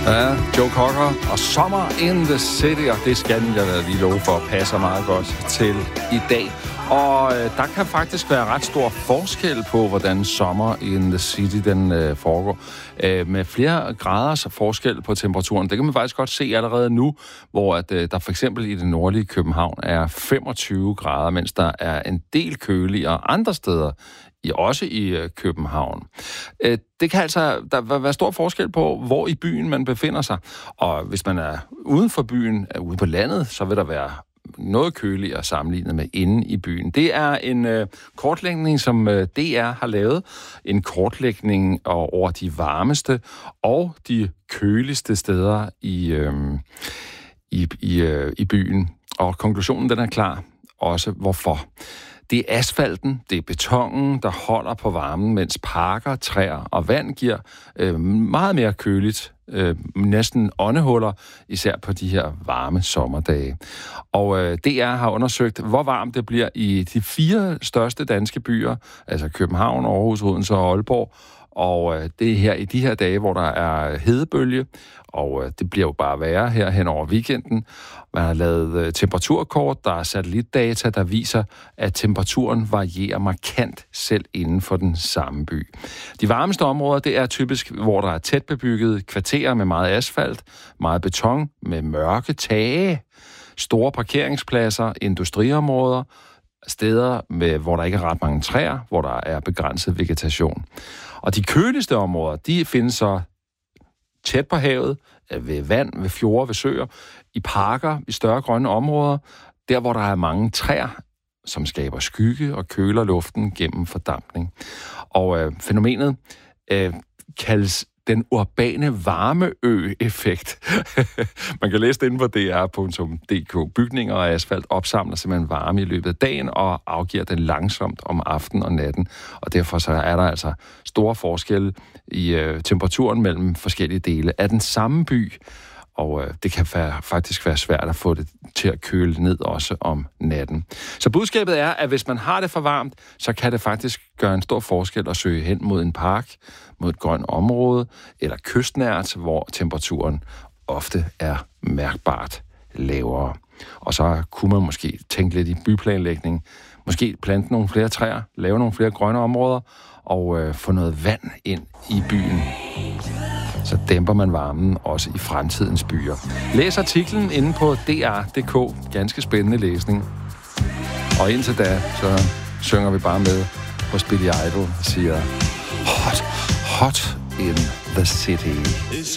Ja, Joe Cocker og Summer in the City, og det skal jeg da lige love for, passer meget godt til i dag. Og der kan faktisk være ret stor forskel på, hvordan Summer in the City den foregår. Med flere graders forskel på temperaturen. Det kan man faktisk godt se allerede nu, hvor at, der for eksempel i det nordlige København er 25 grader, mens der er en del køligere andre steder, også i København. Det kan altså der være stor forskel på, hvor i byen man befinder sig. Og hvis man er uden for byen, ude på landet, så vil der være noget køligere sammenlignet med inde i byen. Det er en kortlægning, som DR har lavet. En kortlægning over de varmeste og de køligste steder i byen. Og konklusionen den er klar. Også hvorfor. Det er asfalten, det er betonen, der holder på varmen, mens parker, træer og vand giver meget mere køligt, næsten åndehuller, især på de her varme sommerdage. Og DR har undersøgt, hvor varmt det bliver i de 4 største danske byer, altså København, Aarhus, Odense og Aalborg. Og det er her i de her dage, hvor der er hedebølge, og det bliver jo bare værre her hen over weekenden. Man har lavet temperaturkort, der er satellitdata, der viser, at temperaturen varierer markant selv inden for den samme by. De varmeste områder, det er typisk, hvor der er tæt bebygget kvarterer med meget asfalt, meget beton, med mørke tage, store parkeringspladser, industriområder, steder, hvor der ikke er ret mange træer, hvor der er begrænset vegetation. Og de køligste områder, de findes så tæt på havet, ved vand, ved fjorde, ved søer, i parker, i større grønne områder, der hvor der er mange træer, som skaber skygge og køler luften gennem fordampning. Og fænomenet kaldes den urbane varmeø-effekt. Man kan læse det inde på dr.dk. Bygninger og asfalt opsamler simpelthen varme i løbet af dagen og afgiver den langsomt om aftenen og natten. Og derfor så er der altså store forskelle i temperaturen mellem forskellige dele af den samme by. Og det kan faktisk være svært at få det til at køle ned også om natten. Så budskabet er, at hvis man har det for varmt, så kan det faktisk gøre en stor forskel at søge hen mod en park, mod et grønt område eller kystnært, hvor temperaturen ofte er mærkbart lavere. Og så kunne man måske tænke lidt i byplanlægning. Måske plante nogle flere træer, lave nogle flere grønne områder og få noget vand ind i byen. Så dæmper man varmen også i fremtidens byer. Læs artiklen inde på dr.dk. Ganske spændende læsning. Og indtil da, så synger vi bare med hos Billy Idol og siger Hot, hot in the city.